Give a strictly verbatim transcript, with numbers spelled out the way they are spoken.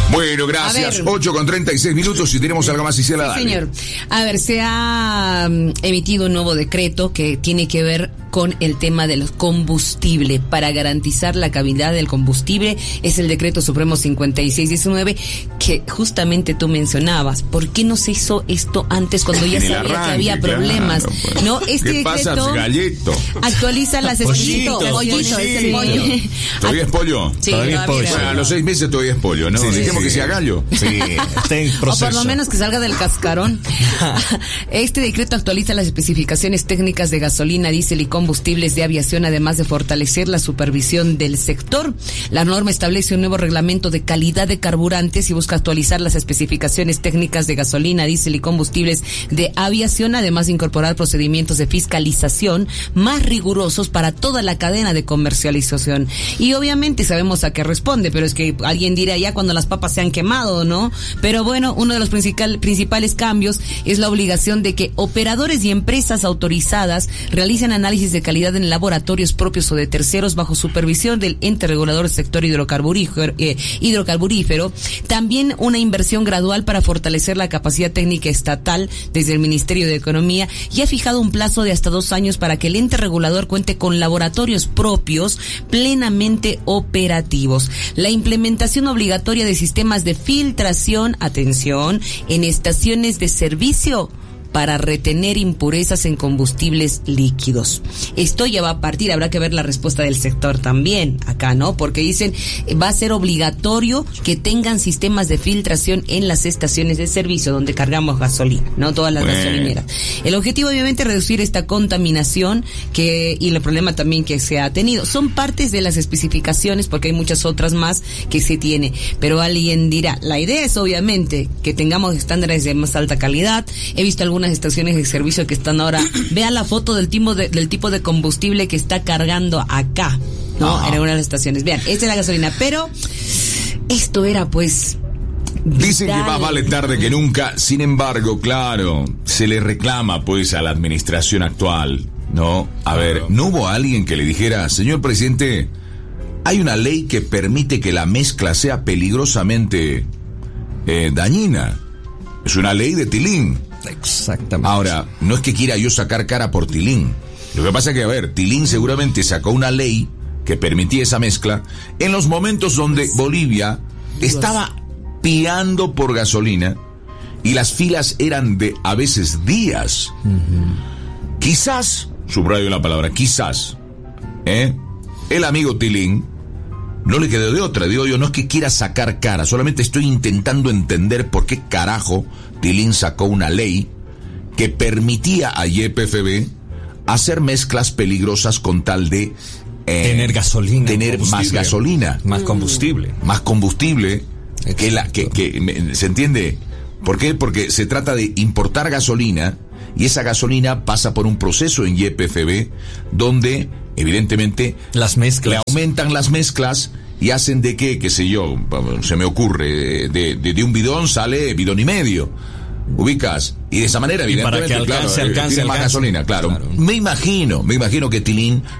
Bueno, gracias. ocho con treinta y seis minutos y tenemos algo más, Isela, dale. Sí, señor. A ver, se ha um, emitido un nuevo decreto que tiene que ver con el tema del combustible para garantizar la calidad del combustible. Es el decreto supremo cincuenta y seis diecinueve que justamente tú mencionabas. ¿Por qué no se hizo esto antes cuando ya sabía arranque, que había problemas? Claro, pues. No, este ¿Qué decreto pasa, galleto? Actualiza las especificaciones. Pollito, es el pollo. ¿Todavía es pollo? Sí, todavía es pollo. Bueno, a los seis meses todavía es pollo, ¿no? Sí, Dejemos sí. que sea gallo. Sí, está en proceso. O por lo menos que salga del cascarón. Este decreto actualiza las especificaciones técnicas de gasolina, diésel y combustibles de aviación, además de fortalecer la supervisión del sector. La norma establece un nuevo reglamento de calidad de carburantes y busca actualizar las especificaciones técnicas de gasolina, diésel y combustibles de aviación, además de incorporar procedimientos de fiscalización más rigurosos para toda la cadena de comercialización. Y obviamente sabemos a qué responde, pero es que alguien dirá ya cuando las papas se han quemado, ¿no? Pero bueno, uno de los principal, principales cambios es la obligación de que operadores y empresas autorizadas realicen análisis de calidad en laboratorios propios o de terceros bajo supervisión del ente regulador del sector hidrocarburífero, eh, hidrocarburífero. También una inversión gradual para fortalecer la capacidad técnica estatal desde el Ministerio de Economía, y ha fijado un plazo de hasta dos años para que el ente regulador cuente con laboratorios propios plenamente operativos. La implementación obligatoria de sistemas de filtración, atención, en estaciones de servicio para retener impurezas en combustibles líquidos. Esto ya va a partir, habrá que ver la respuesta del sector también acá, ¿no? Porque dicen, va a ser obligatorio que tengan sistemas de filtración en las estaciones de servicio donde cargamos gasolina, ¿no? Todas las bueno. gasolineras. El objetivo obviamente es reducir esta contaminación que y el problema también que se ha tenido. Son partes de las especificaciones porque hay muchas otras más que se tiene, pero alguien dirá, la idea es obviamente que tengamos estándares de más alta calidad. He visto algunos unas estaciones de servicio que están ahora, vea la foto del tipo de, del tipo de combustible que está cargando acá, ¿no? Ajá. En algunas de las estaciones. Vean, esta es la gasolina, pero esto era pues dicen que más vale tarde que nunca. Sin embargo, claro, se le reclama pues a la administración actual, ¿no? A ver, ¿no hubo alguien que le dijera, señor presidente, hay una ley que permite que la mezcla sea peligrosamente eh, dañina? Es una ley de Tilín. Exactamente. Ahora, no es que quiera yo sacar cara por Tilín. Lo que pasa es que, a ver, Tilín seguramente sacó una ley que permitía esa mezcla en los momentos donde Bolivia estaba piando por gasolina y las filas eran de, a veces, días. Uh-huh. Quizás, subrayo la palabra, quizás, ¿eh? el amigo Tilín no le quedó de otra. Digo yo, no es que quiera sacar cara, solamente estoy intentando entender por qué carajo Tilín sacó una ley que permitía a Y P F B hacer mezclas peligrosas con tal de eh, tener gasolina, tener más gasolina, más combustible, más combustible que la que, que se entiende. ¿Por qué? Porque se trata de importar gasolina y esa gasolina pasa por un proceso en Y P F B donde evidentemente las mezclas le aumentan las mezclas y hacen de que, qué sé yo, se me ocurre, de, de, de un bidón sale bidón y medio, ubicas, y de esa manera, y evidentemente, para que alcance, claro, alcance, tiene más alcance. gasolina, claro. claro. Me imagino, me imagino que Tilín